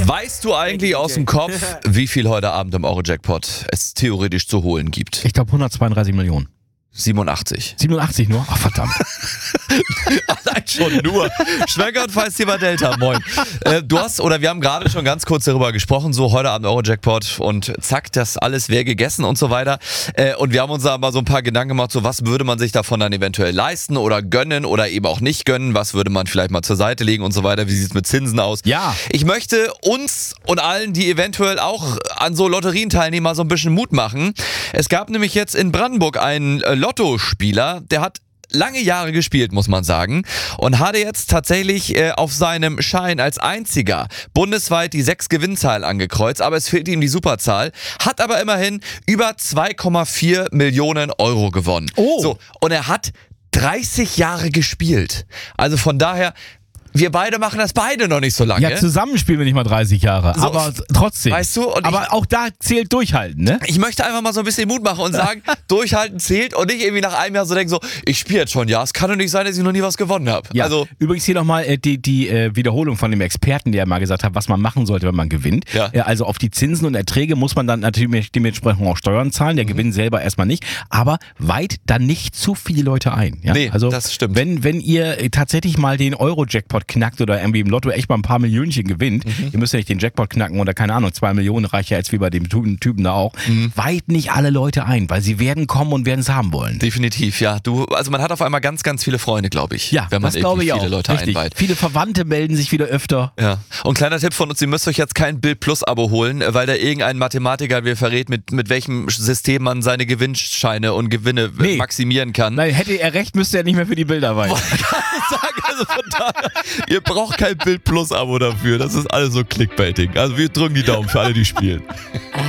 Weißt du eigentlich aus dem Kopf, wie viel heute Abend im Euro-Jackpot es theoretisch zu holen gibt? Ich glaube 132 Millionen. 87. 87 nur? Ach, verdammt. Allein schon nur. Schwenkert Thema Delta, moin. Wir haben gerade schon ganz kurz darüber gesprochen, so heute Abend Euro-Jackpot und zack, das alles wäre gegessen und so weiter. Und wir haben uns da mal so ein paar Gedanken gemacht, so was würde man sich davon dann eventuell leisten oder gönnen oder eben auch nicht gönnen, was würde man vielleicht mal zur Seite legen und so weiter, wie sieht es mit Zinsen aus? Ja. Ich möchte uns und allen, die eventuell auch an so Lotterien teilnehmen, mal so ein bisschen Mut machen. Es gab nämlich jetzt in Brandenburg einen Lottospieler, der hat lange Jahre gespielt, muss man sagen, und hatte jetzt tatsächlich auf seinem Schein als einziger bundesweit die 6 Gewinnzahl angekreuzt, aber es fehlt ihm die Superzahl, hat aber immerhin über 2,4 Millionen Euro gewonnen. Oh. So, und er hat 30 Jahre gespielt. Also von daher, wir beide machen das beide noch nicht so lange. Ja, zusammen spielen wir nicht mal 30 Jahre, So, aber trotzdem. weißt du, und aber auch da zählt durchhalten, ne? ich möchte einfach mal so ein bisschen Mut machen und sagen, durchhalten zählt und nicht irgendwie nach einem Jahr so denken, so, ich spiele jetzt schon, ja, es kann doch nicht sein, dass ich noch nie was gewonnen habe. Ja, Also, übrigens hier nochmal die Wiederholung von dem Experten, der mal gesagt hat, was man machen sollte, wenn man gewinnt. Ja. Also auf die Zinsen und Erträge muss man dann natürlich dementsprechend auch Steuern zahlen, der Gewinn selber erstmal nicht, aber weit dann nicht zu viele Leute ein. Ja? Nee, also das stimmt. Wenn ihr tatsächlich mal den Euro-Jackpot knackt oder irgendwie im Lotto echt mal ein paar Millionchen gewinnt, ihr müsst ja nicht den Jackpot knacken oder keine Ahnung, 2 Millionen reicht ja jetzt wie bei dem Typen da auch, weit nicht alle Leute ein, weil sie werden kommen und werden es haben wollen. definitiv, ja. Also man hat auf einmal ganz, ganz viele Freunde, glaube ich. Ja, wenn man das glaube irgendwie ich viele auch. Leute Richtig. einweiht. Viele Verwandte melden sich wieder öfter. Ja. Und kleiner Tipp von uns, ihr müsst euch jetzt kein Bild Plus Abo holen, weil da irgendein Mathematiker mir verrät, mit welchem System man seine Gewinnscheine und Gewinne maximieren kann. Nein, hätte er recht, müsste er nicht mehr für die Bilder weinen. Sagen, also von daher, ihr braucht kein Bild Plus Abo dafür. Das ist alles so Clickbaiting. Also wir drücken die Daumen für alle, die spielen.